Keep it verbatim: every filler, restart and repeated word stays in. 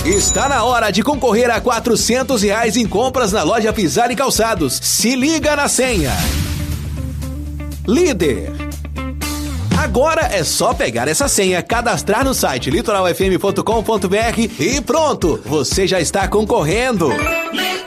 Está na hora de concorrer a quatrocentos reais em compras na loja Pisar e Calçados. Se liga na senha. Líder. Agora é só pegar essa senha, cadastrar no site litoral f m ponto com ponto b r e pronto, você já está concorrendo.